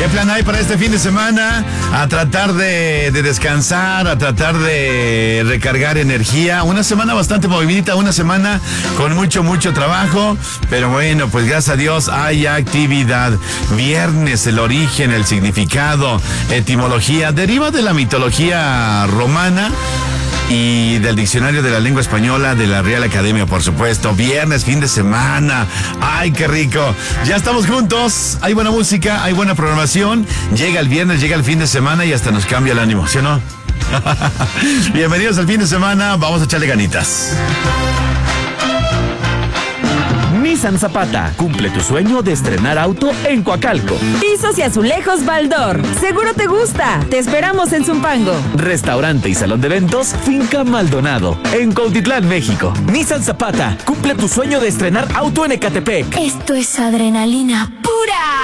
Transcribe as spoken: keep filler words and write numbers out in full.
¿Qué plan hay para este fin de semana? A tratar de, de descansar, a tratar de recargar energía. Una semana bastante movidita, una semana con mucho, mucho trabajo. Pero bueno, pues gracias a Dios hay actividad. Viernes, el origen, el significado, etimología, deriva de la mitología romana y del diccionario de la lengua española de la Real Academia, por supuesto. Viernes, fin de semana. ¡Ay, qué rico! Ya estamos juntos. Hay buena música, hay buena programación. Llega el viernes, llega el fin de semana y hasta nos cambia el ánimo, ¿sí o no? Bienvenidos al fin de semana. Vamos a echarle ganitas. Nissan Zapata, cumple tu sueño de estrenar auto en Coacalco. Pisos y azulejos Baldor, seguro te gusta. Te esperamos en Zumpango. Restaurante y salón de eventos Finca Maldonado, en Cuautitlán, México. Nissan Zapata, cumple tu sueño de estrenar auto en Ecatepec. Esto es adrenalina pura.